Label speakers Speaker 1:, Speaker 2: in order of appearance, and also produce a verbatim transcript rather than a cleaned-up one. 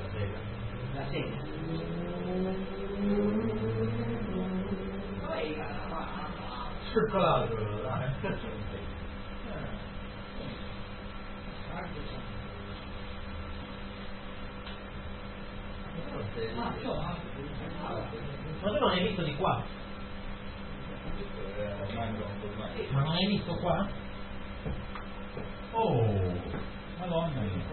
Speaker 1: La sega.
Speaker 2: Circolato, dai.
Speaker 1: Ma tu non hai visto di qua? Ma non hai visto qua?
Speaker 2: Oh, madonna mia.